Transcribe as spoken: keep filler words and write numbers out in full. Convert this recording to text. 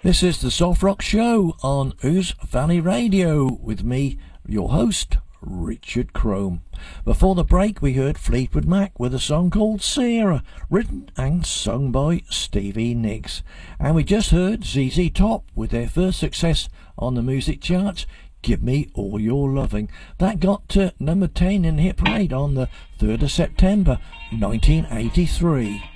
This is the Soft Rock Show on Ouse Valley Radio with me, your host, Richard Crome. Before the break, we heard Fleetwood Mac with a song called Sarah, written and sung by Stevie Nicks. And we just heard Z Z Top with their first success on the music charts, Give Me All Your Loving. That got to number ten in the hit parade on the third of September nineteen eighty-three.